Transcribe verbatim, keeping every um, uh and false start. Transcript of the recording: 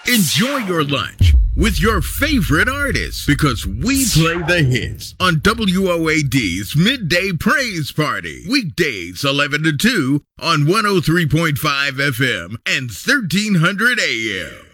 Enjoy your lunch with your favorite artists because we play the hits on W O A D's Midday Praise Party. Weekdays eleven to two on one oh three point five F M and thirteen hundred A M.